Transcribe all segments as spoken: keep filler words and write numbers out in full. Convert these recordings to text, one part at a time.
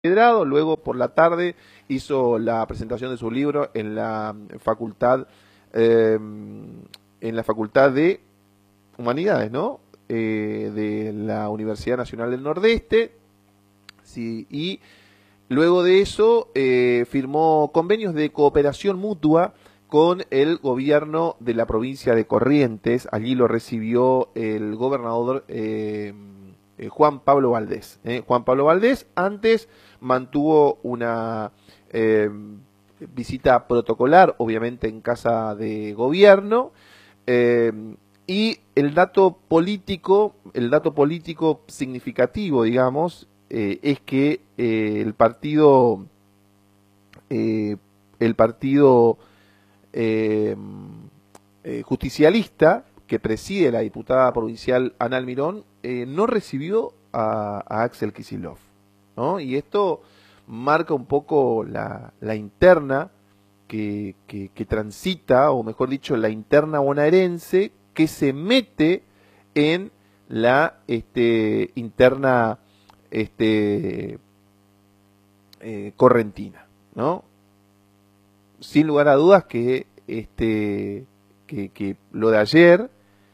Pedrado, luego por la tarde hizo la presentación de su libro en la facultad, eh, en la facultad de Humanidades, ¿no? Eh, de la Universidad Nacional del Nordeste, sí, y luego de eso eh, firmó convenios de cooperación mutua con el gobierno de la provincia de Corrientes. Allí lo recibió el gobernador eh, eh, Juan Pablo Valdés. Eh. Juan Pablo Valdés antes mantuvo una eh, visita protocolar, obviamente en casa de gobierno, eh, y el dato político, el dato político significativo, digamos, eh, es que eh, el partido, eh, el partido eh, eh, justicialista que preside la diputada provincial Ana Almirón eh, no recibió a, a Axel Kicillof, ¿no? Y esto marca un poco la, la interna que, que, que transita, o mejor dicho, la interna bonaerense que se mete en la este, interna este, eh, correntina, ¿no? Sin lugar a dudas que este que, que lo de ayer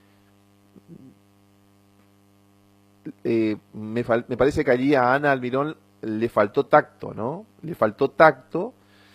eh, me, fal, me parece que allí a Ana Almirón le faltó tacto, ¿no? Le faltó tacto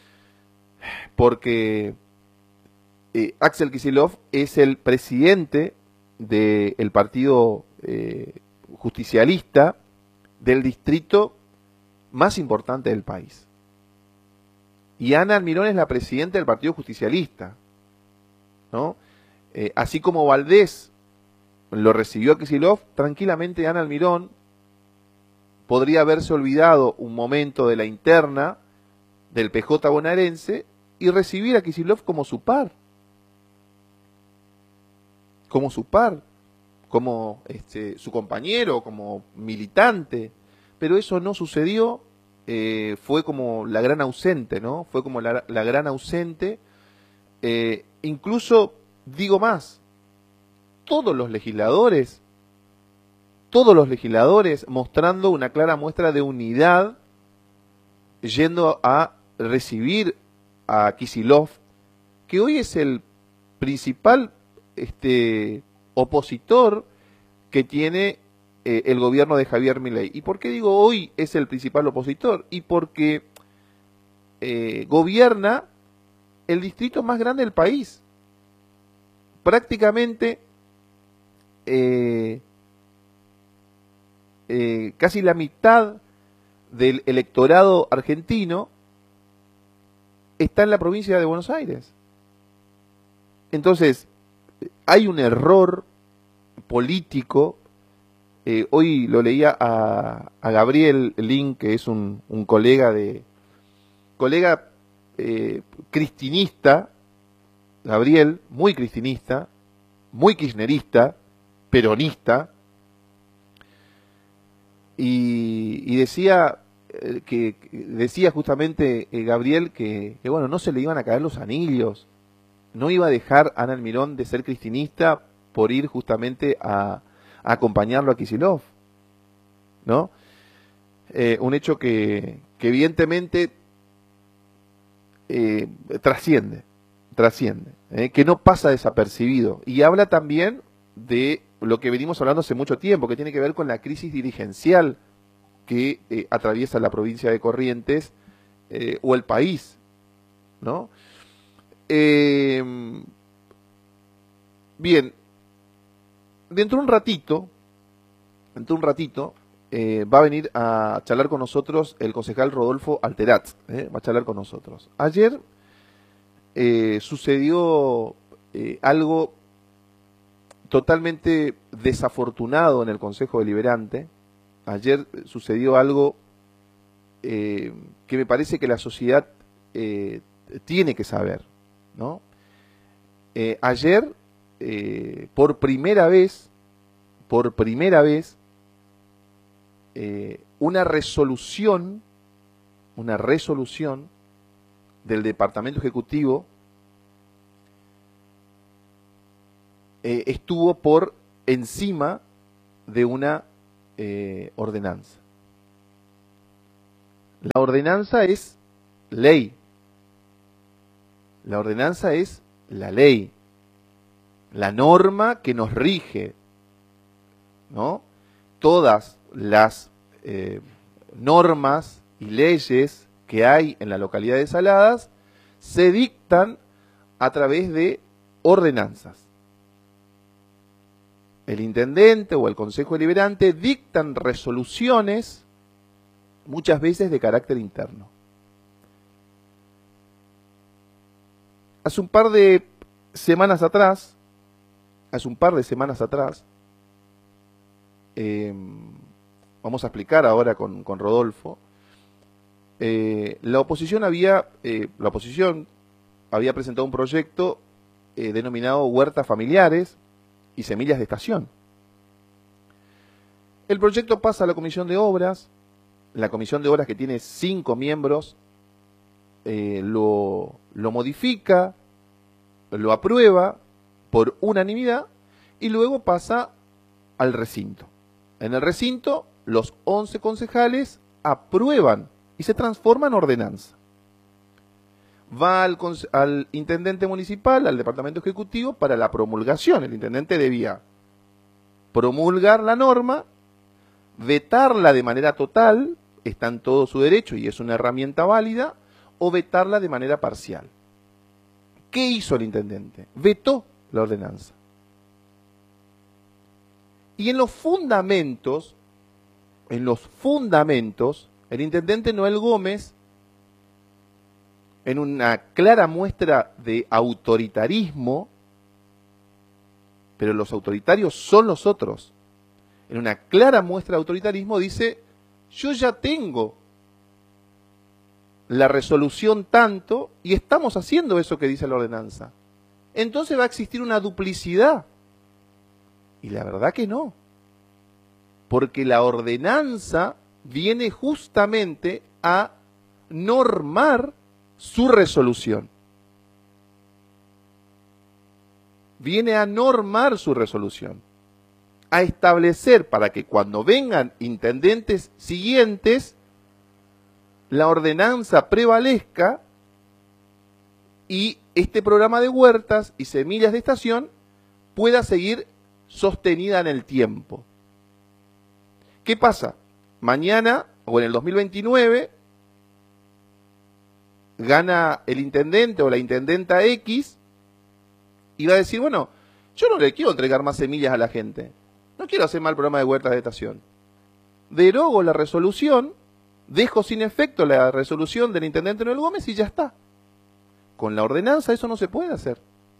porque eh, Axel Kicillof es el presidente del partido eh, justicialista del distrito más importante del país. Y Ana Almirón es la presidenta del Partido Justicialista, ¿no? Eh, así como Valdés lo recibió a Kicillof, tranquilamente Ana Almirón podría haberse olvidado un momento de la interna del P J bonaerense y recibir a Kicillof como su par. Como su par, como este, su compañero, como militante. Pero eso no sucedió. Eh, fue como la gran ausente, ¿no? Fue como la, la gran ausente. Eh, incluso, digo más, todos los legisladores, todos los legisladores mostrando una clara muestra de unidad, yendo a recibir a Kicillof, que hoy es el principal este, opositor que tiene Eh, el gobierno de Javier Milei. ¿Y por qué digo hoy es el principal opositor? Y porque eh, gobierna el distrito más grande del país. Prácticamente eh, eh, casi la mitad del electorado argentino está en la provincia de Buenos Aires. Entonces, hay un error político. Eh, hoy lo leía a, a Gabriel Link, que es un, un colega de colega eh, cristinista, Gabriel, muy cristinista, muy kirchnerista, peronista, y, y decía eh, que decía justamente eh, Gabriel que, que bueno, no se le iban a caer los anillos, no iba a dejar a Ana Almirón de ser cristinista por ir justamente a a acompañarlo a Kicillof, ¿no? Eh, un hecho que, que evidentemente eh, trasciende, trasciende, eh, que no pasa desapercibido. Y habla también de lo que venimos hablando hace mucho tiempo, que tiene que ver con la crisis dirigencial que eh, atraviesa la provincia de Corrientes eh, o el país, ¿no? Eh, bien, dentro de un ratito, dentro de un ratito, eh, va a venir a charlar con nosotros el concejal Rodolfo Alteraz, eh, va a charlar con nosotros. Ayer eh, sucedió eh, algo totalmente desafortunado en el Consejo Deliberante. Ayer sucedió algo eh, que me parece que la sociedad eh, tiene que saber, ¿no? Eh, ayer, eh, por primera vez, por primera vez, eh, una resolución, una resolución del Departamento Ejecutivo eh, estuvo por encima de una eh, ordenanza. La ordenanza es ley. La ordenanza es la ley, la norma que nos rige, ¿no? Todas las eh, normas y leyes que hay en la localidad de Saladas se dictan a través de ordenanzas. El intendente o el consejo deliberante dictan resoluciones muchas veces de carácter interno. Hace un par de semanas atrás, hace un par de semanas atrás, eh, vamos a explicar ahora con, con Rodolfo, eh, la oposición había, eh, la oposición había presentado un proyecto eh, denominado Huertas Familiares y Semillas de Estación. El proyecto pasa a la Comisión de Obras, la Comisión de Obras, que tiene cinco miembros, eh, lo, lo modifica, lo aprueba por unanimidad y luego pasa al recinto. En el recinto, los once concejales aprueban y se transforma en ordenanza. Va al, al intendente municipal, al departamento ejecutivo, para la promulgación. El intendente debía promulgar la norma, vetarla de manera total, está en todo su derecho y es una herramienta válida, o vetarla de manera parcial. ¿Qué hizo el intendente? Vetó la ordenanza. Y en los fundamentos, en los fundamentos, el intendente Noel Gómez, en una clara muestra de autoritarismo, pero los autoritarios son los otros, en una clara muestra de autoritarismo dice, yo ya tengo la resolución tanto y estamos haciendo eso que dice la ordenanza. Entonces va a existir una duplicidad. Y la verdad que no. Porque la ordenanza viene justamente a normar su resolución. Viene a normar su resolución. A establecer para que cuando vengan intendentes siguientes, la ordenanza prevalezca y este programa de huertas y semillas de estación pueda seguir sostenida en el tiempo. ¿Qué pasa? Mañana o en el dos mil veintinueve gana el intendente o la intendenta X y va a decir, bueno, yo no le quiero entregar más semillas a la gente, no quiero hacer más el programa de huertas de estación. Derogo la resolución, dejo sin efecto la resolución del intendente Noel Gómez y ya está. Con la ordenanza eso no se puede hacer.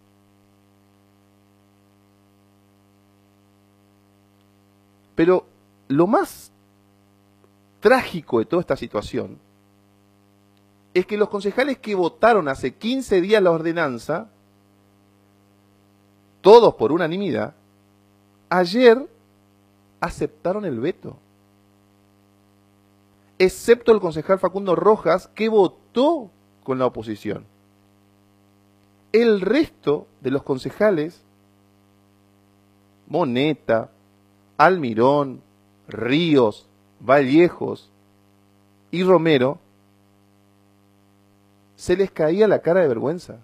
Pero lo más trágico de toda esta situación es que los concejales que votaron hace quince días la ordenanza, todos por unanimidad, ayer aceptaron el veto. Excepto el concejal Facundo Rojas, que votó con la oposición. El resto de los concejales, Moneta, Almirón, Ríos, Vallejos y Romero, se les caía la cara de vergüenza.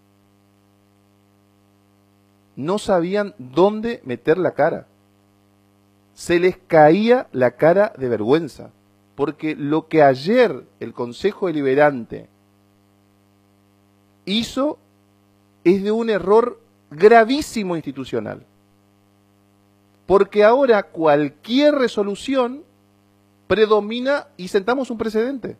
No sabían dónde meter la cara. Se les caía la cara de vergüenza. Porque lo que ayer el Consejo Deliberante hizo es de un error gravísimo institucional. Porque ahora cualquier resolución predomina y sentamos un precedente.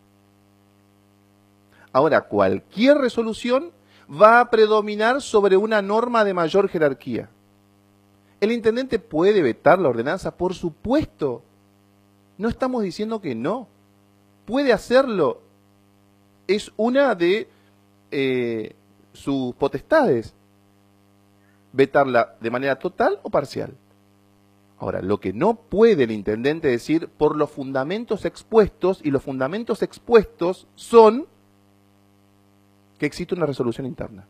Ahora cualquier resolución va a predominar sobre una norma de mayor jerarquía. ¿El intendente puede vetar la ordenanza? Por supuesto. No estamos diciendo que no. Puede hacerlo. Es una de eh, sus potestades. Vetarla de manera total o parcial. Ahora, lo que no puede el intendente decir por los fundamentos expuestos, y los fundamentos expuestos son que existe una resolución interna.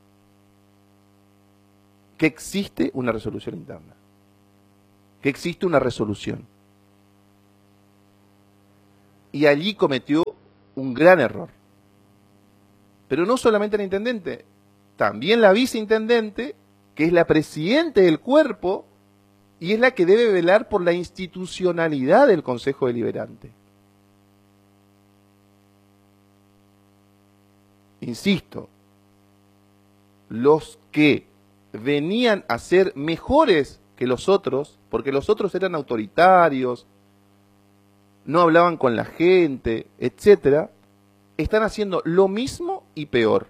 Que existe una resolución interna. Que existe una resolución. Y allí cometió un gran error. Pero no solamente el intendente, también la viceintendente, que es la presidente del cuerpo y es la que debe velar por la institucionalidad del Consejo Deliberante. Insisto, los que venían a ser mejores que los otros, porque los otros eran autoritarios, no hablaban con la gente, etcétera, están haciendo lo mismo y peor.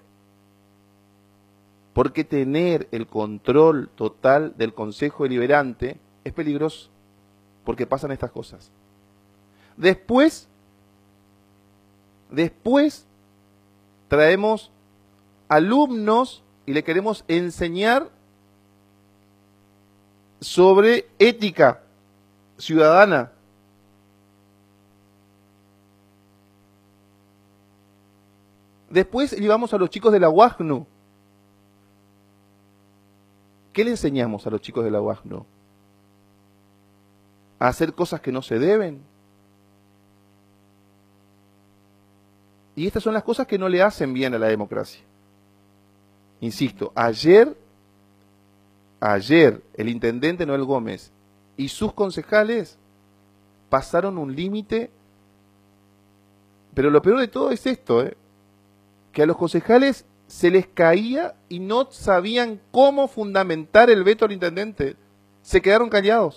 Porque tener el control total del Consejo Deliberante es peligroso, porque pasan estas cosas. Después, después traemos alumnos y le queremos enseñar sobre ética ciudadana. Después llevamos a los chicos de la U A C N U. ¿Qué le enseñamos a los chicos de la U A C N U? ¿A hacer cosas que no se deben? Y estas son las cosas que no le hacen bien a la democracia. Insisto, ayer, ayer el intendente Noel Gómez y sus concejales pasaron un límite, pero lo peor de todo es esto, ¿eh? que a los concejales se les caía y no sabían cómo fundamentar el veto al intendente. Se quedaron callados.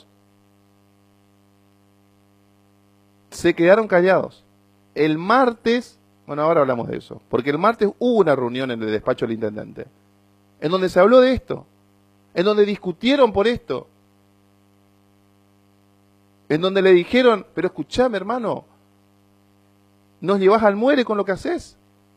Se quedaron callados. El martes, bueno, ahora hablamos de eso, porque el martes hubo una reunión en el despacho del intendente, en donde se habló de esto, en donde discutieron por esto, en donde le dijeron, pero escuchame, hermano, nos llevas al muere con lo que haces.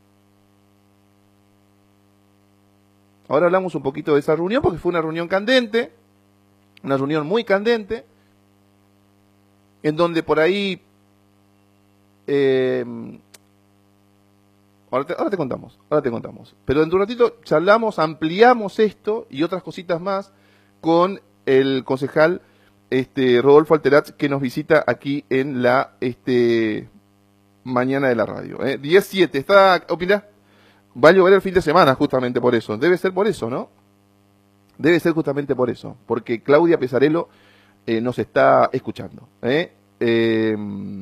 Ahora hablamos un poquito de esa reunión, porque fue una reunión candente, una reunión muy candente, en donde por ahí, eh, ahora, te, ahora te contamos, ahora te contamos, pero dentro de un ratito charlamos, ampliamos esto y otras cositas más con el concejal este, Rodolfo Alteraz, que nos visita aquí en la este, mañana de la radio. ¿eh? diez siete, ¿está opinando? Va a llover el fin de semana justamente por eso. Debe ser por eso, ¿no? Debe ser justamente por eso. Porque Claudia Pesarelo eh, nos está escuchando. ¿eh? Eh,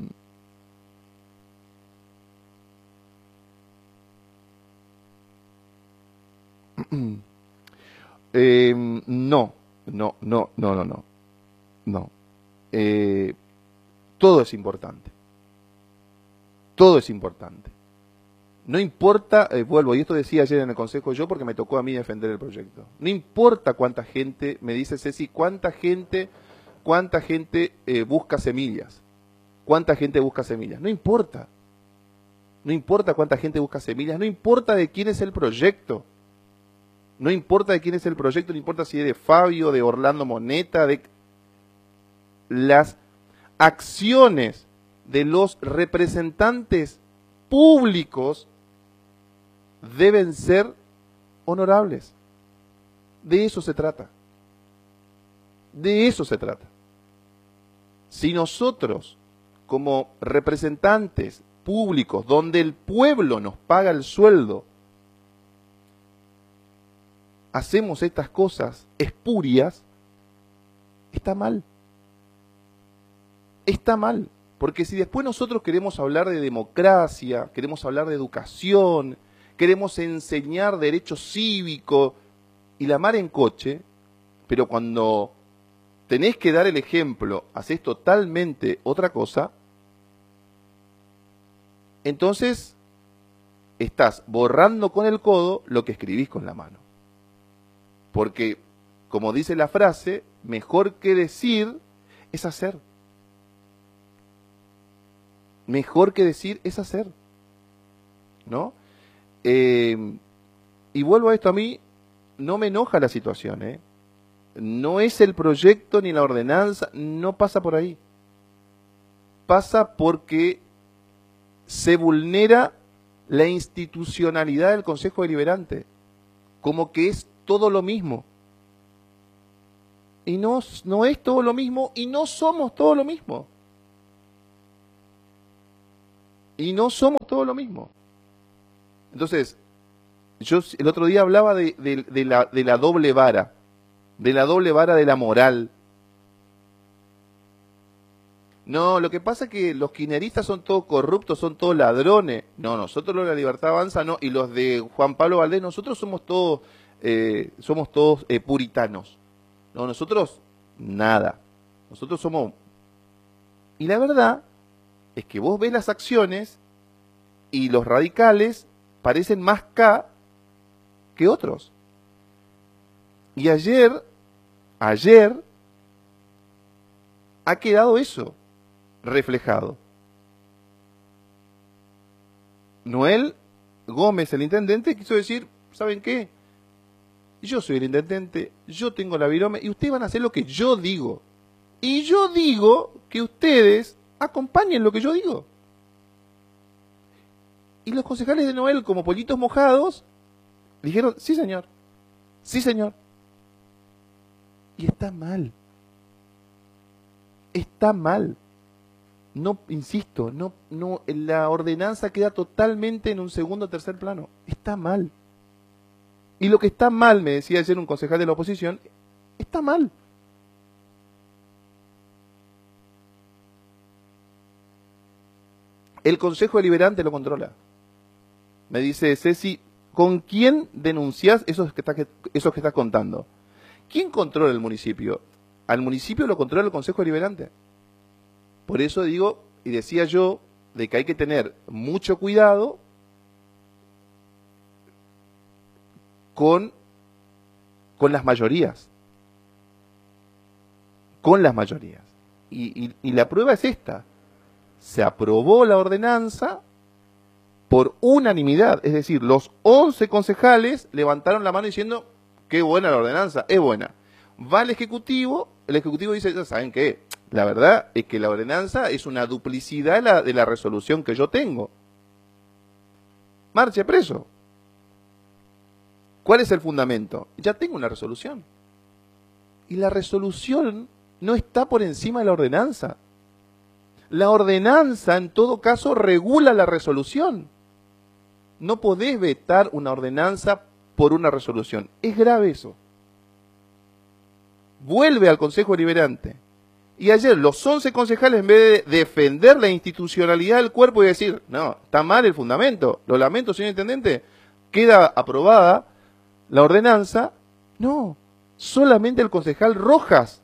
eh, no, no, no, no, no, no. No. Eh, todo es importante. Todo es importante. No importa, eh, vuelvo, y esto decía ayer en el consejo yo porque me tocó a mí defender el proyecto. No importa cuánta gente, me dice Ceci, cuánta gente, cuánta gente eh, busca semillas. Cuánta gente busca semillas. No importa. No importa cuánta gente busca semillas. No importa de quién es el proyecto. No importa de quién es el proyecto. No importa si es de Fabio, de Orlando Moneta, de las acciones de los representantes públicos deben ser honorables. De eso se trata. De eso se trata. Si nosotros, como representantes públicos, donde el pueblo nos paga el sueldo, hacemos estas cosas espurias, está mal. Está mal. Porque si después nosotros queremos hablar de democracia, queremos hablar de educación, queremos enseñar derecho cívico y la mar en coche, pero cuando tenés que dar el ejemplo, haces totalmente otra cosa, entonces estás borrando con el codo lo que escribís con la mano. Porque, como dice la frase, mejor que decir es hacer. Mejor que decir es hacer, ¿no? Eh, y vuelvo a esto, a mí no me enoja la situación, ¿eh? No es el proyecto ni la ordenanza, no pasa por ahí. Pasa porque se vulnera la institucionalidad del Consejo Deliberante, como que es todo lo mismo. Y no, no es todo lo mismo y no somos todo lo mismo. Y no somos todo lo mismo. Entonces, yo el otro día hablaba de, de, de, la, de la doble vara, de la doble vara de la moral. No, lo que pasa es que los kirchneristas son todos corruptos, son todos ladrones. No, nosotros los de la Libertad Avanza no, y los de Juan Pablo Valdés, nosotros somos todos, eh, somos todos eh, puritanos. No, nosotros nada. Nosotros somos... Y la verdad es que vos ves las acciones y los radicales parecen más K que otros. Y ayer, ayer, ha quedado eso reflejado. Noel Gómez, el intendente, quiso decir, ¿saben qué? Yo soy el intendente, yo tengo la virome y ustedes van a hacer lo que yo digo. Y yo digo que ustedes acompañen lo que yo digo. Y los concejales de Noel, como pollitos mojados, dijeron, sí señor, sí señor. Y está mal. Está mal. No, insisto, no, no, la ordenanza queda totalmente en un segundo o tercer plano. Está mal. Y lo que está mal, me decía ayer un concejal de la oposición, está mal. El Consejo Deliberante lo controla. Me dice Ceci, ¿con quién denunciás esos que estás, esos que estás contando? ¿Quién controla el municipio? Al municipio lo controla el Consejo Deliberante. Por eso digo, y decía yo, de que hay que tener mucho cuidado con, con las mayorías. Con las mayorías. Y, y, y la prueba es esta. Se aprobó la ordenanza por unanimidad. Es decir, los once concejales levantaron la mano diciendo, qué buena la ordenanza, es buena. Va al Ejecutivo, el Ejecutivo dice, ¿saben qué? La verdad es que la ordenanza es una duplicidad de la, de la resolución que yo tengo. Marche preso. ¿Cuál es el fundamento? Ya tengo una resolución. Y la resolución no está por encima de la ordenanza. La ordenanza, en todo caso, regula la resolución. No podés vetar una ordenanza por una resolución. Es grave eso. Vuelve al Consejo Deliberante. Y ayer los once concejales, en vez de defender la institucionalidad del cuerpo y decir, no, está mal el fundamento, lo lamento, señor intendente, queda aprobada la ordenanza, no, solamente el concejal Rojas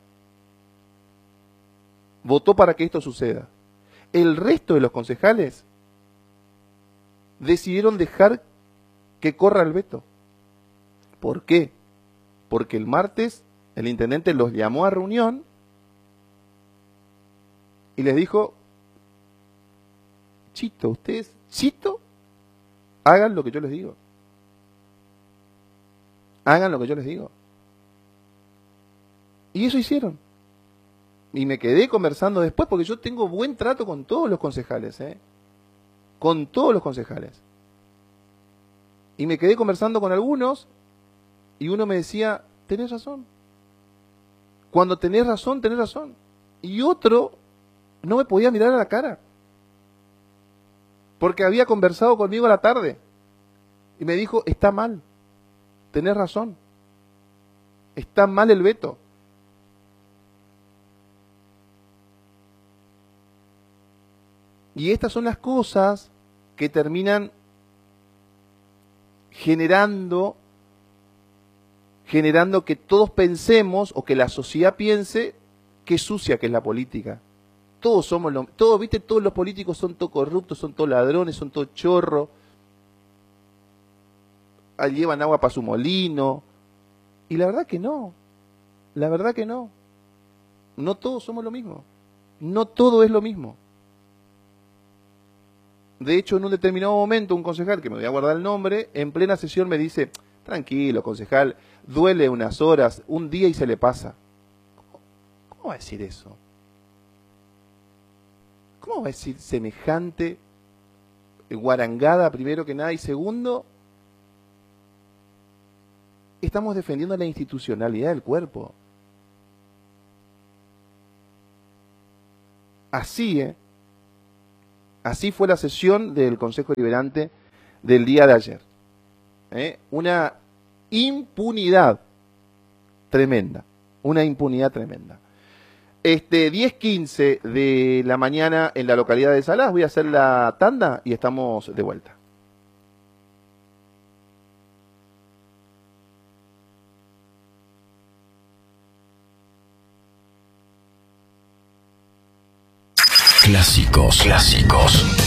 votó para que esto suceda. El resto de los concejales decidieron dejar que corra el veto. ¿Por qué? Porque el martes el intendente los llamó a reunión y les dijo, chito, ustedes, chito, hagan lo que yo les digo. Hagan lo que yo les digo. Y eso hicieron. Y me quedé conversando después porque yo tengo buen trato con todos los concejales, ¿eh? Con todos los concejales. Y me quedé conversando con algunos y uno me decía, tenés razón. Cuando tenés razón, tenés razón. Y otro no me podía mirar a la cara. Porque había conversado conmigo a la tarde. Y me dijo, está mal. Tenés razón. Está mal el veto. Y estas son las cosas que terminan generando, generando que todos pensemos, o que la sociedad piense, qué sucia que es la política. Todos somos lo, todos, viste, todos los políticos son todos corruptos, son todos ladrones, son todos chorros, llevan agua para su molino. Y la verdad que no, la verdad que no. No todos somos lo mismo. No todo es lo mismo. De hecho, en un determinado momento, un concejal, que me voy a guardar el nombre, en plena sesión me dice, tranquilo, concejal, duele unas horas, un día y se le pasa. ¿Cómo, cómo va a decir eso? ¿Cómo va a decir semejante guarangada, primero que nada, y segundo, estamos defendiendo la institucionalidad del cuerpo? Así, ¿eh? Así fue la sesión del Consejo Deliberante del día de ayer. ¿Eh? Una impunidad tremenda, una impunidad tremenda. Este, diez quince de la mañana en la localidad de Salas, voy a hacer la tanda y estamos de vuelta. Clásicos, clásicos.